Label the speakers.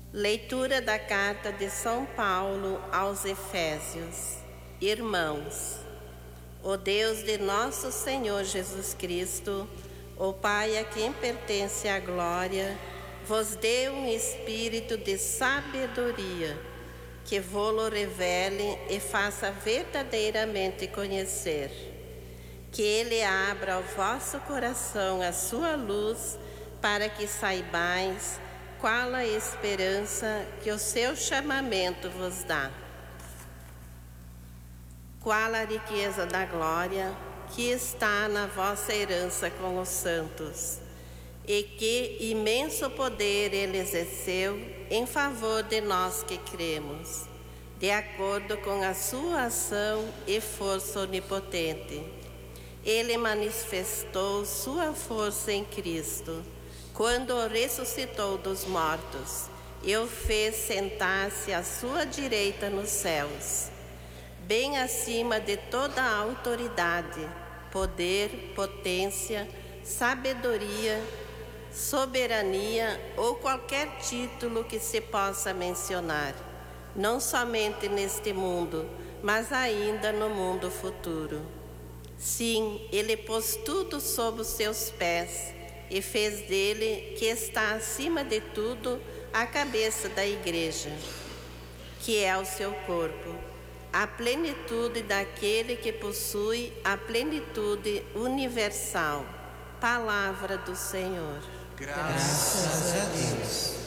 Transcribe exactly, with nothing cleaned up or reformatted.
Speaker 1: Leitura da carta de São Paulo aos Efésios. Irmãos, o Deus de nosso Senhor Jesus Cristo, o Pai a quem pertence a glória, vos dê um espírito de sabedoria, que vô-lo revele e faça verdadeiramente conhecer. Que Ele abra ao vosso coração a sua luz, para que saibais qual a esperança que o seu chamamento vos dá. Qual a riqueza da glória que está na vossa herança com os santos, e que imenso poder Ele exerceu em favor de nós que cremos, de acordo com a sua ação e força onipotente. Ele manifestou sua força em Cristo, quando o ressuscitou dos mortos e o fez sentar-se à sua direita nos céus, bem acima de toda a autoridade, poder, potência, sabedoria, soberania ou qualquer título que se possa mencionar, não somente neste mundo, mas ainda no mundo futuro. Sim, Ele pôs tudo sob os seus pés e fez dele, que está acima de tudo, a cabeça da igreja, que é o seu corpo, a plenitude daquele que possui a plenitude universal. Palavra do Senhor.
Speaker 2: Graças a Deus.